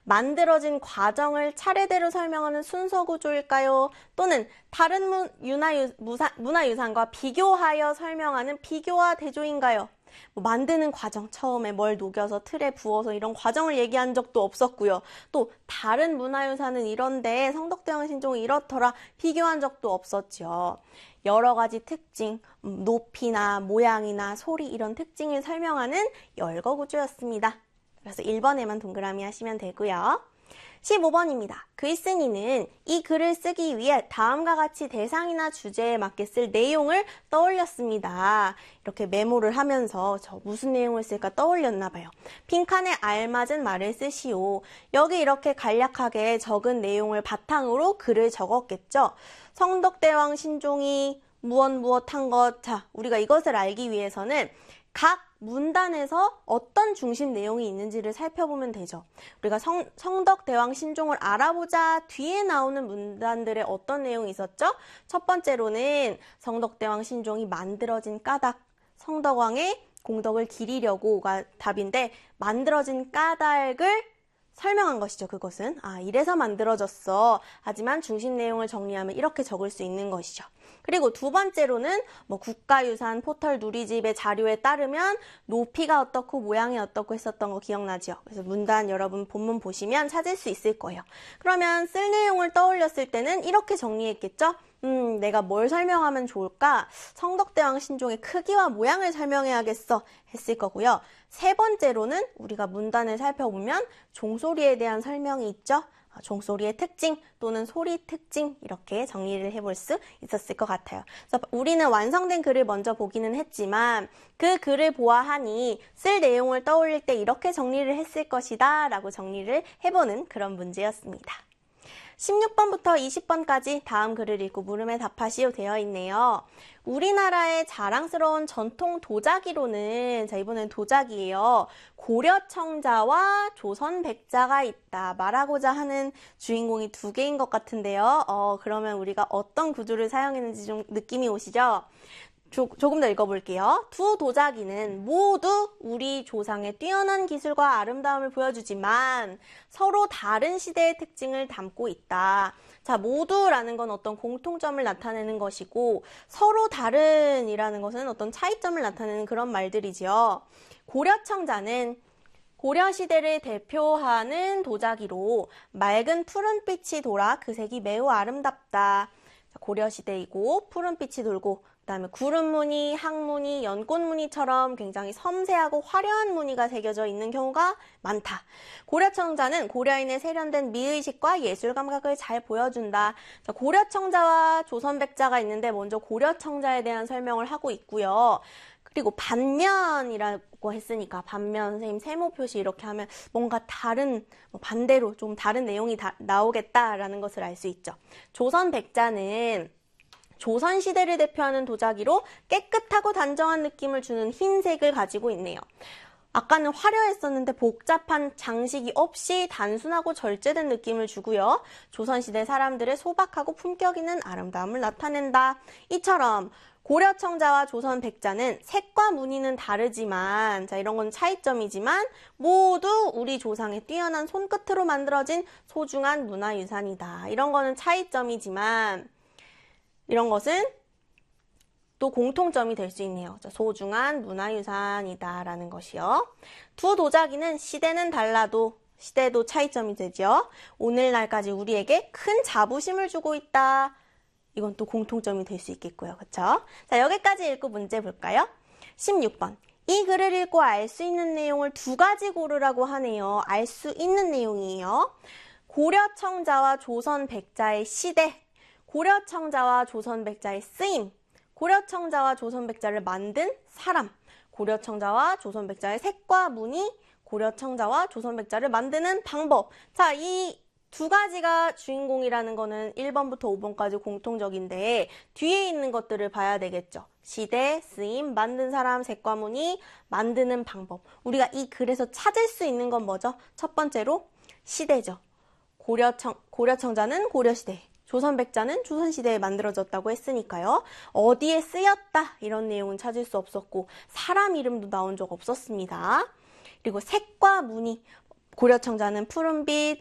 만들어진 과정을 차례대로 설명하는 순서 구조일까요? 또는 다른 문화유산과 비교하여 설명하는 비교화 대조인가요? 만드는 과정, 처음에 뭘 녹여서 틀에 부어서 이런 과정을 얘기한 적도 없었고요. 또 다른 문화유산은 이런데 성덕대왕 신종은 이렇더라 비교한 적도 없었죠. 여러 가지 특징, 높이나 모양이나 소리 이런 특징을 설명하는 열거 구조였습니다. 그래서 1번에만 동그라미 하시면 되고요. 15번입니다. 글쓴이는 이 글을 쓰기 위해 다음과 같이 대상이나 주제에 맞게 쓸 내용을 떠올렸습니다. 이렇게 메모를 하면서 저 무슨 내용을 쓸까 떠올렸나 봐요. 빈칸에 알맞은 말을 쓰시오. 여기 이렇게 간략하게 적은 내용을 바탕으로 글을 적었겠죠. 성덕대왕 신종이 무엇한 것. 자, 우리가 이것을 알기 위해서는 각 문단에서 어떤 중심 내용이 있는지를 살펴보면 되죠. 우리가 성덕대왕 신종을 알아보자 뒤에 나오는 문단들에 어떤 내용이 있었죠? 첫 번째로는 성덕대왕 신종이 만들어진 까닭, 성덕왕의 공덕을 기리려고가 답인데 만들어진 까닭을 설명한 것이죠. 그것은 이래서 만들어졌어. 하지만 중심 내용을 정리하면 이렇게 적을 수 있는 것이죠. 그리고 두 번째로는 국가유산 포털 누리집의 자료에 따르면 높이가 어떻고 모양이 어떻고 했었던 거 기억나죠? 그래서 문단 여러분 본문 보시면 찾을 수 있을 거예요. 그러면 쓸 내용을 떠올렸을 때는 이렇게 정리했겠죠? 내가 뭘 설명하면 좋을까? 성덕대왕 신종의 크기와 모양을 설명해야겠어 했을 거고요. 세 번째로는 우리가 문단을 살펴보면 종소리에 대한 설명이 있죠. 종소리의 특징 또는 소리 특징 이렇게 정리를 해볼 수 있었을 것 같아요. 그래서 우리는 완성된 글을 먼저 보기는 했지만 그 글을 보아하니 쓸 내용을 떠올릴 때 이렇게 정리를 했을 것이다 라고 정리를 해보는 그런 문제였습니다. 16번부터 20번까지 다음 글을 읽고 물음에 답하시오 되어 있네요. 우리나라의 자랑스러운 전통 도자기로는, 자 이번엔 도자기예요. 고려청자와 조선백자가 있다. 말하고자 하는 주인공이 두 개인 것 같은데요. 그러면 우리가 어떤 구조를 사용했는지 좀 느낌이 오시죠? 조금 더 읽어볼게요. 두 도자기는 모두 우리 조상의 뛰어난 기술과 아름다움을 보여주지만 서로 다른 시대의 특징을 담고 있다. 자, 모두라는 건 어떤 공통점을 나타내는 것이고 서로 다른이라는 것은 어떤 차이점을 나타내는 그런 말들이지요. 고려청자는 고려시대를 대표하는 도자기로 맑은 푸른빛이 돌아 그 색이 매우 아름답다. 고려시대이고 푸른빛이 돌고 그다음에 구름무늬, 항무늬, 연꽃무늬처럼 굉장히 섬세하고 화려한 무늬가 새겨져 있는 경우가 많다. 고려청자는 고려인의 세련된 미의식과 예술 감각을 잘 보여준다. 자, 고려청자와 조선백자가 있는데 먼저 고려청자에 대한 설명을 하고 있고요. 그리고 반면이라고 했으니까 반면 선생님 세모 표시 이렇게 하면 뭔가 다른 반대로 좀 다른 내용이 나오겠다라는 것을 알 수 있죠. 조선백자는 조선시대를 대표하는 도자기로 깨끗하고 단정한 느낌을 주는 흰색을 가지고 있네요. 아까는 화려했었는데 복잡한 장식이 없이 단순하고 절제된 느낌을 주고요. 조선시대 사람들의 소박하고 품격 있는 아름다움을 나타낸다. 이처럼 고려청자와 조선백자는 색과 무늬는 다르지만, 자 이런 건 차이점이지만 모두 우리 조상의 뛰어난 손끝으로 만들어진 소중한 문화유산이다. 이런 거는 차이점이지만 이런 것은 또 공통점이 될 수 있네요. 소중한 문화유산이다라는 것이요. 두 도자기는 시대는 달라도 시대도 차이점이 되죠. 오늘날까지 우리에게 큰 자부심을 주고 있다. 이건 또 공통점이 될 수 있겠고요. 그렇죠? 자, 여기까지 읽고 문제 볼까요? 16번. 이 글을 읽고 알 수 있는 내용을 두 가지 고르라고 하네요. 알 수 있는 내용이에요. 고려청자와 조선백자의 시대, 고려청자와 조선백자의 쓰임, 고려청자와 조선백자를 만든 사람, 고려청자와 조선백자의 색과 무늬, 고려청자와 조선백자를 만드는 방법. 자, 이 두 가지가 주인공이라는 거는 1번부터 5번까지 공통적인데 뒤에 있는 것들을 봐야 되겠죠. 시대, 쓰임, 만든 사람, 색과 무늬, 만드는 방법. 우리가 이 글에서 찾을 수 있는 건 뭐죠? 첫 번째로 시대죠. 고려청자는 고려시대, 조선백자는 조선시대에 만들어졌다고 했으니까요. 어디에 쓰였다 이런 내용은 찾을 수 없었고 사람 이름도 나온 적 없었습니다. 그리고 색과 무늬, 고려청자는 푸른빛,